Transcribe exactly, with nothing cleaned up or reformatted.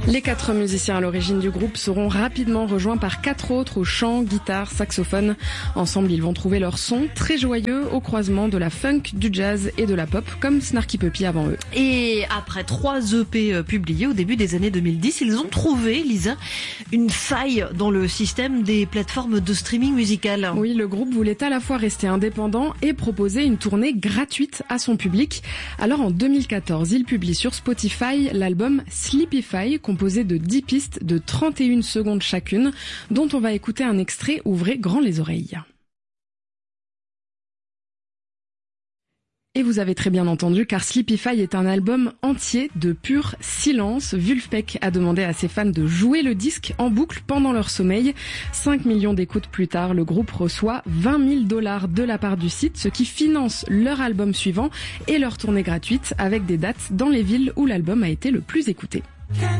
Les quatre musiciens à l'origine du groupe seront rapidement rejoints par quatre autres au chant, guitare, saxophone. Ensemble, ils vont trouver leur son très joyeux au croisement de la funk, du jazz et de la pop, comme Snarky Puppy avant eux. Et après trois E P publiés au début des années deux mille dix, ils ont trouvé, Lisa, une faille dans le système des plateformes de streaming musical. Oui, le groupe voulait à la fois rester indépendant et proposer une tournée gratuite à son public. Alors en deux mille quatorze, il publie sur Spotify l'album Sleepify, composé de dix pistes de trente et une secondes chacune, dont on va écouter un extrait. Ouvrez grand les oreilles. Et vous avez très bien entendu, car Sleepify est un album entier de pur silence. Vulfpeck a demandé à ses fans de jouer le disque en boucle pendant leur sommeil. cinq millions d'écoutes plus tard, le groupe reçoit vingt mille dollars de la part du site, ce qui finance leur album suivant et leur tournée gratuite avec des dates dans les villes où l'album a été le plus écouté.